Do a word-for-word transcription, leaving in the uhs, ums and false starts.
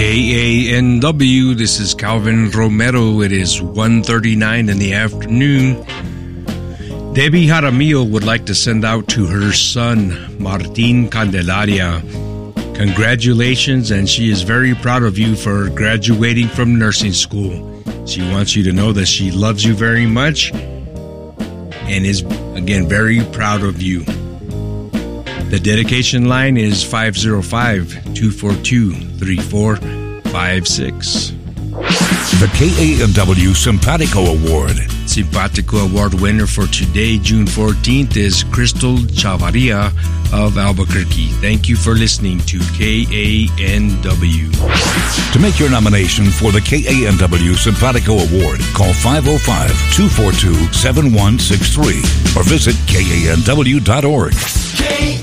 K A N W, this is Calvin Romero. It is one thirty-nine in the afternoon. Debbie Jaramillo would like to send out to her son, Martin Candelaria. Congratulations, and she is very proud of you for graduating from nursing school. She wants you to know that she loves you very much and is, again, very proud of you. The dedication line is five oh five, two four two, three four five six. The K A N W Simpatico Award. Simpatico Award winner for today, June fourteenth, is Crystal Chavaria of Albuquerque. Thank you for listening to K A N W. To make your nomination for the K A N W Simpatico Award, call five oh five, two four two, seven one six three or visit K A N W dot org. K